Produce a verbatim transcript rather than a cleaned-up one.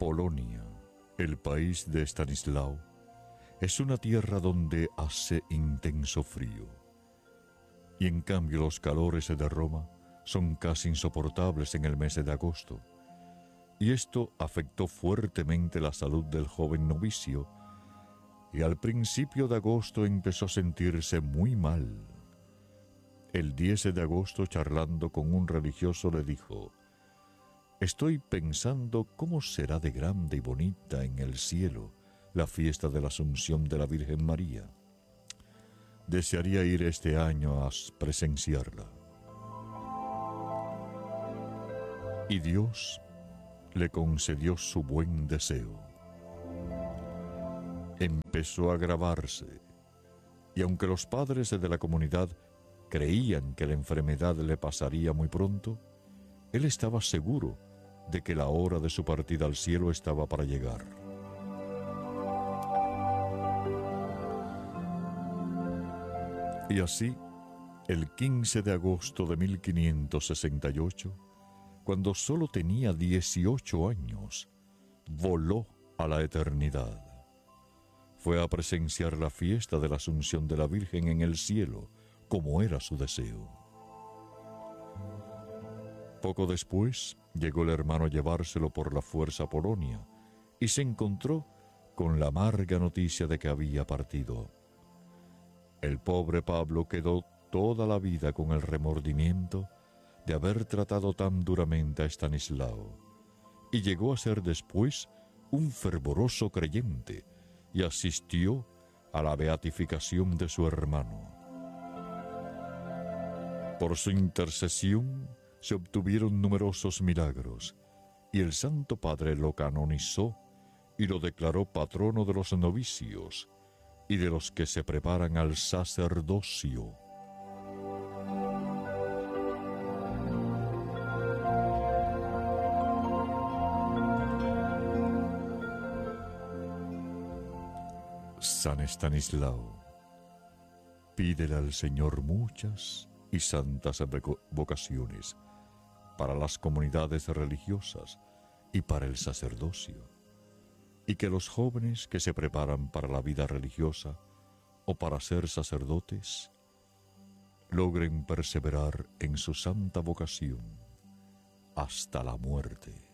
Polonia, el país de Stanislao, es una tierra donde hace intenso frío. Y en cambio los calores de Roma son casi insoportables en el mes de agosto. Y esto afectó fuertemente la salud del joven novicio, y al principio de agosto empezó a sentirse muy mal. El diez de agosto, charlando con un religioso, le dijo: «Estoy pensando cómo será de grande y bonita en el cielo la fiesta de la Asunción de la Virgen María. Desearía ir este año a presenciarla». Y Dios le concedió su buen deseo. Empezó a agravarse, y aunque los padres de la comunidad creían que la enfermedad le pasaría muy pronto, él estaba seguro de que la hora de su partida al cielo estaba para llegar. Y así, el quince de agosto de mil quinientos sesenta y ocho, cuando solo tenía dieciocho años, voló a la eternidad. Fue a presenciar la fiesta de la Asunción de la Virgen en el cielo, como era su deseo. Poco después, llegó el hermano a llevárselo por la fuerza a Polonia y se encontró con la amarga noticia de que había partido. El pobre Pablo quedó toda la vida con el remordimiento de haber tratado tan duramente a Stanislao, y llegó a ser después un fervoroso creyente y asistió a la beatificación de su hermano. Por su intercesión se obtuvieron numerosos milagros, y el Santo Padre lo canonizó y lo declaró patrono de los novicios y de los que se preparan al sacerdocio. San Estanislao, pídele al Señor muchas y santas vocaciones para las comunidades religiosas y para el sacerdocio, y que los jóvenes que se preparan para la vida religiosa o para ser sacerdotes logren perseverar en su santa vocación hasta la muerte.